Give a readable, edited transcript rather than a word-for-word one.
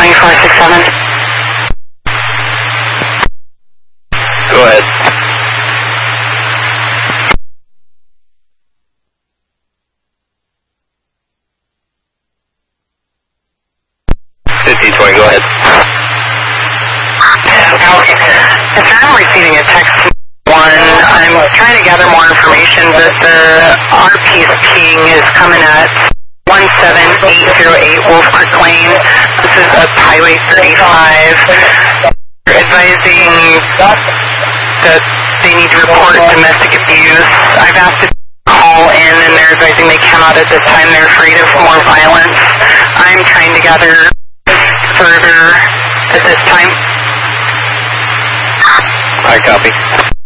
2467. Go ahead. Go ahead. If I'm receiving a text one, I'm trying to gather more information, but the RP's ping is coming at 17808 Wolf Creek Lane. This is up Highway 35. They're advising that they need to report domestic abuse. I've asked to call in, and they're advising they cannot at this time. They're afraid of more violence. I'm trying to gather further at this time. I copy.